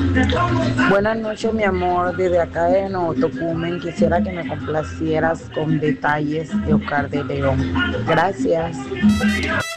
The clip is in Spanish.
Buenas noches, mi amor. Desde acá de Notocumen quisiera que me complacieras con detalles de Oscar de León. Gracias.